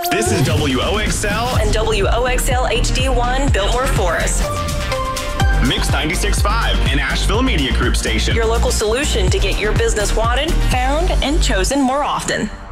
This is WOXL and WOXL HD1 Biltmore Forest. Mix 96.5, an Asheville Media Group station. Your local solution to get your business wanted, found, and chosen more often.